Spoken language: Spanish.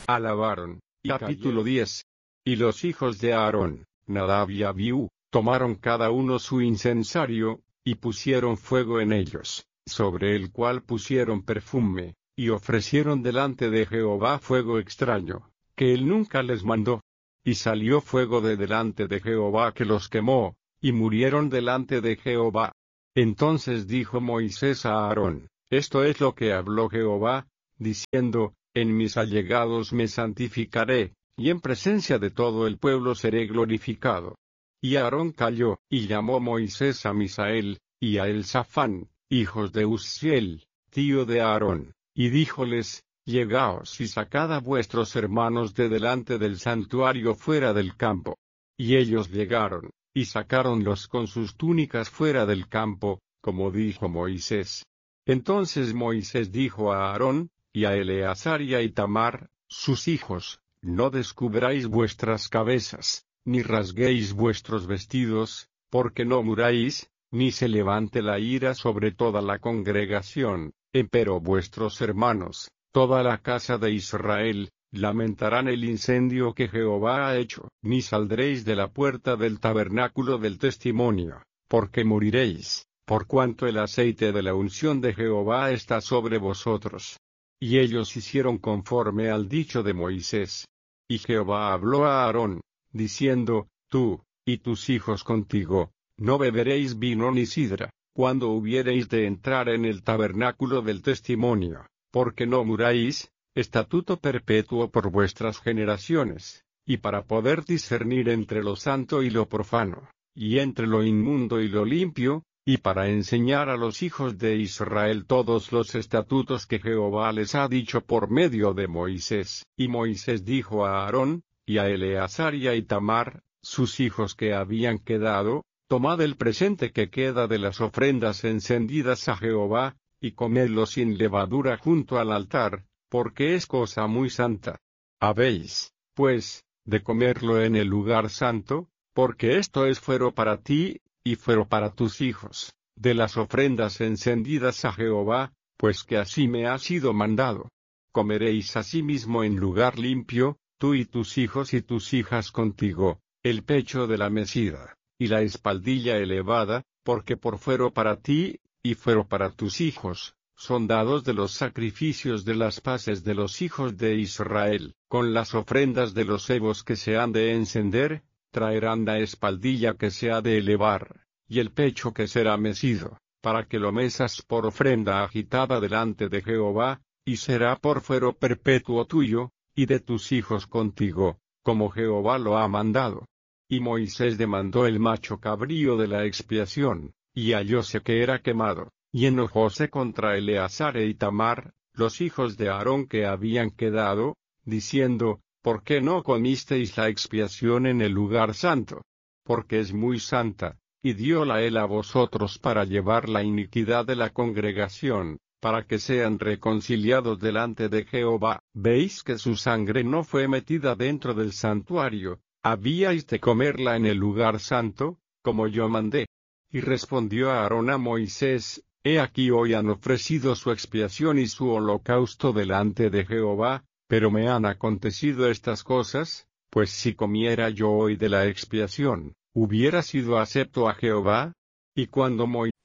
alabaron. Capítulo 10. Y los hijos de Aarón, Nadab y Abiú, tomaron cada uno su incensario, y pusieron fuego en ellos, sobre el cual pusieron perfume, y ofrecieron delante de Jehová fuego extraño, que él nunca les mandó. Y salió fuego de delante de Jehová que los quemó, y murieron delante de Jehová. Entonces dijo Moisés a Aarón: Esto es lo que habló Jehová, diciendo: En mis allegados me santificaré, y en presencia de todo el pueblo seré glorificado. Y Aarón calló, y llamó Moisés a Misael, y a Elzafán, hijos de Uzziel, tío de Aarón, y díjoles: Llegaos y sacad a vuestros hermanos de delante del santuario fuera del campo. Y ellos llegaron, y sacáronlos con sus túnicas fuera del campo, como dijo Moisés. Entonces Moisés dijo a Aarón, y a Eleazar y a Itamar, sus hijos: No descubráis vuestras cabezas, ni rasguéis vuestros vestidos, porque no muráis, ni se levante la ira sobre toda la congregación, empero vuestros hermanos, toda la casa de Israel, lamentarán el incendio que Jehová ha hecho. Ni saldréis de la puerta del tabernáculo del testimonio, porque moriréis, por cuanto el aceite de la unción de Jehová está sobre vosotros. Y ellos hicieron conforme al dicho de Moisés. Y Jehová habló a Aarón, diciendo: Tú, y tus hijos contigo, no beberéis vino ni sidra, cuando hubiereis de entrar en el tabernáculo del testimonio, porque no muráis, estatuto perpetuo por vuestras generaciones, y para poder discernir entre lo santo y lo profano, y entre lo inmundo y lo limpio, y para enseñar a los hijos de Israel todos los estatutos que Jehová les ha dicho por medio de Moisés. Y Moisés dijo a Aarón, y a Eleazar y a Itamar, sus hijos que habían quedado: Tomad el presente que queda de las ofrendas encendidas a Jehová, y comedlo sin levadura junto al altar, porque es cosa muy santa. Habéis, pues, de comerlo en el lugar santo, porque esto es fuero para ti, y fuero para tus hijos, de las ofrendas encendidas a Jehová, pues que así me ha sido mandado. Comeréis asimismo en lugar limpio, tú y tus hijos y tus hijas contigo, el pecho de la mecida, y la espaldilla elevada, porque por fuero para ti, y fuero para tus hijos, son dados de los sacrificios de las paces de los hijos de Israel. Con las ofrendas de los sebos que se han de encender, traerán la espaldilla que se ha de elevar, y el pecho que será mecido, para que lo mesas por ofrenda agitada delante de Jehová, y será por fuero perpetuo tuyo, y de tus hijos contigo, como Jehová lo ha mandado. Y Moisés demandó el macho cabrío de la expiación, y hallóse que era quemado, y enojóse contra Eleazar e Itamar, los hijos de Aarón que habían quedado, diciendo: ¿Por qué no comisteis la expiación en el lugar santo? Porque es muy santa, y dióla él a vosotros para llevar la iniquidad de la congregación, para que sean reconciliados delante de Jehová. ¿Veis que su sangre no fue metida dentro del santuario? ¿Habíais de comerla en el lugar santo, como yo mandé? Y respondió Aarón a Moisés: He aquí hoy han ofrecido su expiación y su holocausto delante de Jehová, pero me han acontecido estas cosas, pues si comiera yo hoy de la expiación, ¿hubiera sido acepto a Jehová? Y cuando Moisés